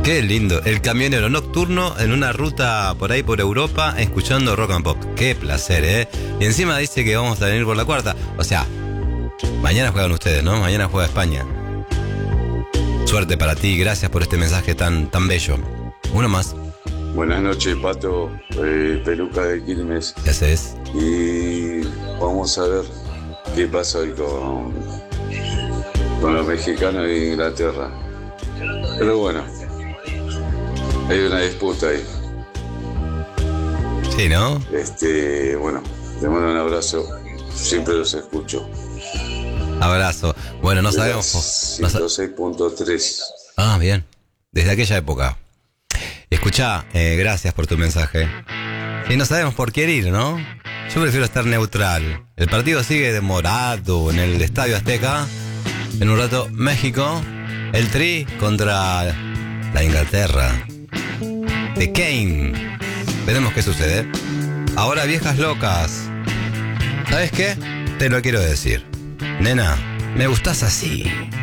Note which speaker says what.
Speaker 1: Qué lindo. El camionero nocturno en una ruta por ahí por Europa escuchando rock and pop. Qué placer, ¿eh? Y encima dice que vamos a venir por la cuarta. O sea, mañana juegan ustedes, ¿no? Mañana juega España. Suerte para ti. Gracias por este mensaje tan bello. Uno más.
Speaker 2: Buenas noches, Pato. Peluca de Quilmes.
Speaker 1: ¿Qué haces?
Speaker 2: Y vamos a ver qué pasa hoy con los mexicanos de Inglaterra. Pero bueno, hay una disputa ahí.
Speaker 1: Sí, ¿no?
Speaker 2: Bueno, te mando un abrazo. Siempre los escucho.
Speaker 1: Abrazo. Bueno, no sabemos.
Speaker 2: 106.3.
Speaker 1: Ah, bien. Desde aquella época. Escuchá, gracias por tu mensaje. Y no sabemos por qué ir, ¿no? Yo prefiero estar neutral. El partido sigue demorado en el Estadio Azteca. En un rato, México. El Tri contra la Inglaterra. De Kane. Veremos qué sucede. Ahora, viejas locas. ¿Sabes qué? Te lo quiero decir. Nena, me gustás así.